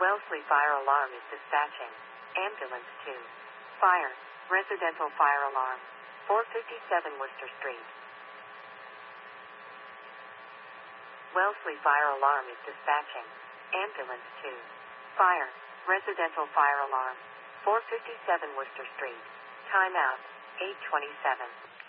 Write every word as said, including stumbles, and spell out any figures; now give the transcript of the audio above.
Wellesley Fire Alarm is dispatching. Ambulance two. Fire. Residential fire alarm. four fifty-seven Worcester Street. Wellesley Fire Alarm is dispatching. Ambulance two. Fire. Residential fire alarm. four fifty-seven Worcester Street. Timeout. eight twenty-seven.